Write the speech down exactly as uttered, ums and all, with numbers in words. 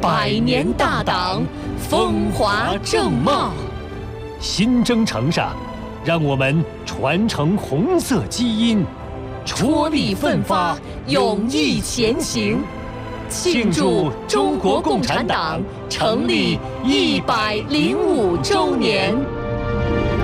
百年大党，风华正茂。 新征程上，让我们传承红色基因， 踔厉奋发，勇毅前行，庆祝中国共产党成立一百零五周年。